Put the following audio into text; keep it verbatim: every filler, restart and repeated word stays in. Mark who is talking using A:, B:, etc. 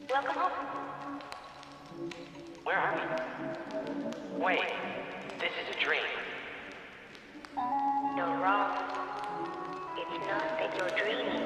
A: Welcome home.
B: Where are we? Wait, this is a dream.
A: You're wrong. It's not that you're dreaming.